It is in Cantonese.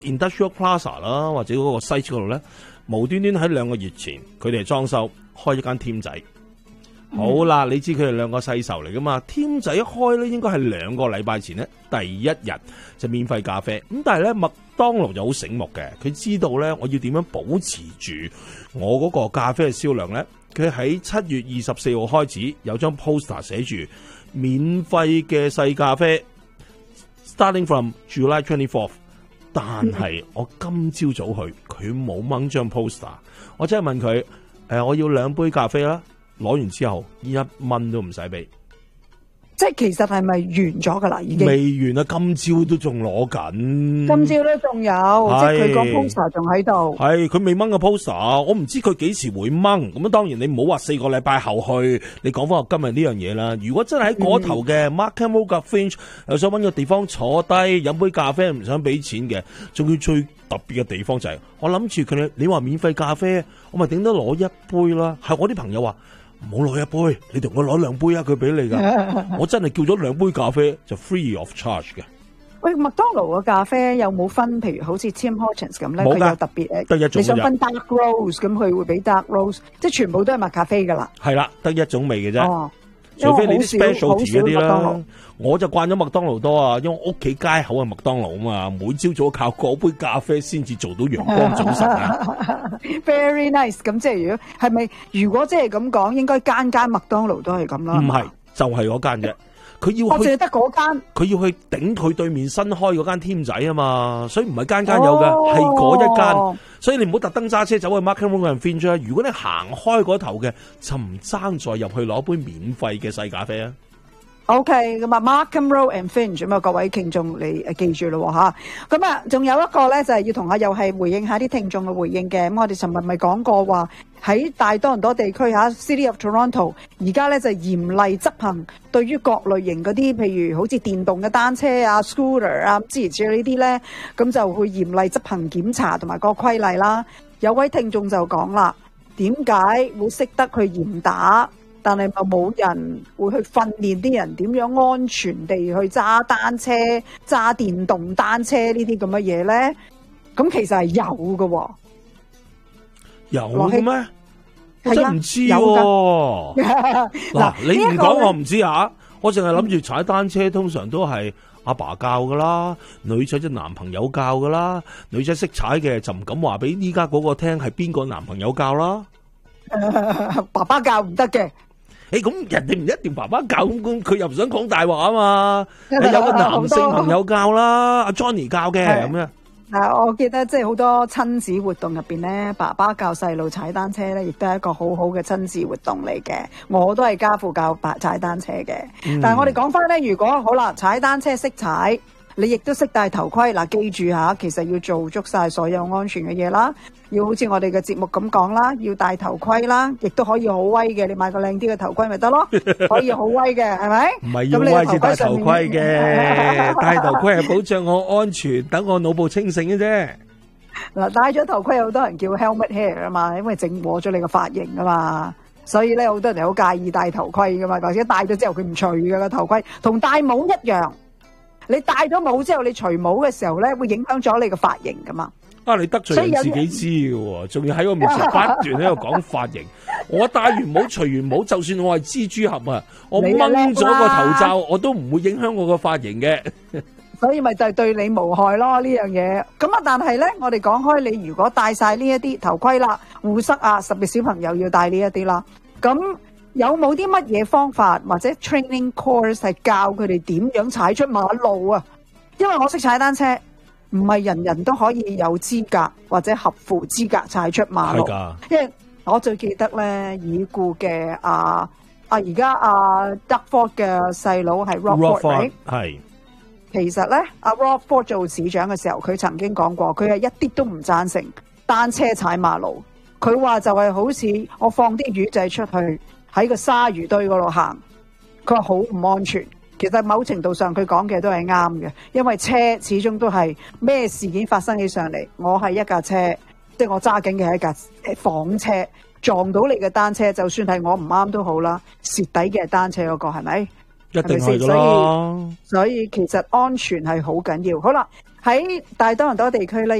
Industrial Plaza 啦，或者嗰個西區嗰度咧，無端端喺2個月前，佢哋裝修開一間添仔。好啦，你知佢哋2個世仇嚟噶嘛？添仔一開咧，應該係2個禮拜前咧，第一日就免費咖啡。咁但係咧，麥當勞就好醒目嘅，佢知道咧，我要點樣保持住我嗰個咖啡嘅銷量咧？佢喺7月24號開始有張 poster 寫住免費嘅細咖啡 ，starting from July 24th。但係我今朝早去，佢冇掹張 poster， 我真係問佢，我要2杯咖啡啦。攞完之後1蚊都唔使俾， 即係其實係咪完咗噶啦？已經未完啊！今朝都仲攞緊， 今朝都仲有，即係佢個 poster 仲喺度。係佢未掹個 poster， 我唔知佢幾時會掹。咁當然你唔好話4個禮拜後去，你講翻我今日呢樣嘢啦。如果真係喺嗰頭嘅 Markham Road Finch 又想揾個地方坐低飲杯咖啡，唔想俾錢嘅，仲要最特別嘅地方就係、我諗住佢，你話免費咖啡，我咪頂得攞1杯啦。係我啲朋友話。唔好攞1杯，你同我攞2杯啊！佢俾你噶，我真係叫咗2杯咖啡就 free of charge 嘅。 喂，麥當勞嘅咖啡有冇分？譬如好似 Tim Hortons 咁咧，佢有特別得一種。 你想分 dark roast， 咁佢會俾 dark roast， 即係全部都係麥咖啡噶啦。係啦，得一種味嘅啫。除非你啲 specialty 嗰啲啦，我就慣咗麥當勞多啊，因為屋企街口係麥當勞啊嘛，每朝早靠嗰杯咖啡先至做到陽光早晨啊。 Very nice， 咁即係如果即係咁講，應該間麥當勞都係咁啦。 唔係，就係嗰間啫。佢要去， 淨係得嗰間， 佢要去頂佢對面新開嗰間添仔啊嘛，所以唔係間間有噶，係嗰一間。所以你唔好特登揸車走去 Markham Road Finch 啊！如果你行開嗰頭嘅，就唔爭再入去攞杯免費嘅細咖啡啊！ OK， 咁啊 Markham Road and Finch 咁啊，各位聽眾你記住咯吓。咁啊，仲有一個咧就係要同又係回應下啲聽眾嘅回應嘅。咁我哋尋日咪講過話喺大多倫多地區吓 City of Toronto 而家咧就嚴厲執行對於各類型嗰啲，譬如好似電動嘅單車啊、scooter 啊諸如此類呢啲咧，咁就會嚴厲執行檢查同埋個規例啦。有位聽眾就講啦，點解會識得去嚴打？但係冇人會去訓練啲人點樣安全地去揸單車、揸電動單車呢啲咁嘅嘢咧？咁其實係有嘅喎， 有嘅咩？我真唔知喎。嗱，你唔講我唔知啊！我淨係諗住踩單車，通常都係阿爸教噶啦，女仔就男朋友教噶啦。女仔識踩嘅就唔敢話俾依家嗰個聽係邊個男朋友教啦。 爸爸教唔得嘅。 咁人哋唔一定爸爸教，咁佢又唔想講大話啊嘛。有個男性朋友教啦，阿 Johnny 教嘅咁樣。 我記得即係好多親子活動入邊咧，爸爸教細路踩單車咧，亦都係一個好好嘅親子活動嚟嘅。我都係家父教踩單車嘅。但係我哋講翻咧，如果好啦，踩單車識踩，你亦都識戴頭盔。嗱，記住下，其實要做足晒所有安全嘅嘢啦。要好似我哋嘅節目咁講啦，要戴頭盔啦，亦都可以好威嘅。你買個靚啲嘅頭盔咪得咯，可以好威嘅，係咪？ 唔係要威至戴頭盔嘅，戴頭盔係保障我安全，等我腦部清醒嘅啫。 嗱，戴咗頭盔有好多人叫 helmet hair 啊嘛，因為整過咗你個髮型啊嘛，所以咧好多人好介意戴頭盔噶嘛。或者戴咗之後佢唔除嘅個頭盔，同戴帽一樣。你戴咗帽之後，你除帽嘅時候咧，會影響咗你個髮型噶嘛。 你得罪人自己知嘅喎，仲要喺我面前不斷喺度講髮型。我戴完帽除完帽，就算我係蜘蛛俠啊，我掹咗個頭罩，我都唔會影響我個髮型嘅。 所以咪就係對你無害咯呢樣嘢。咁啊，但係咧，我哋講開，你如果戴晒呢一啲頭盔啦、護膝啊，特別小朋友要戴呢一啲啦。咁有冇啲乜嘢方法或者 training course 係教佢哋點樣踩出馬路啊？因為我識踩單車。唔係人人都可以有資格或者合乎資格踩出馬路，因為我最記得咧已故嘅而家德福嘅細佬係 Rob Ford， 係其實咧Rob Ford 做市長嘅時候，佢曾經講過，佢係一啲都唔贊成單車踩馬路。佢話就係好似我放啲魚仔出去喺個鯊魚堆嗰度行，佢話好唔安全。其實某程度上佢講嘅都係啱嘅，因為車始終都係咩事件發生起上嚟，我係一架車，即係我揸緊嘅係一架房車，撞到你嘅單車，就算係我唔啱都好啦，蝕底嘅係單車嗰個係咪？ 一定係㗎啦。 所以其實安全係好緊要。好啦， 喺大多倫多地區咧。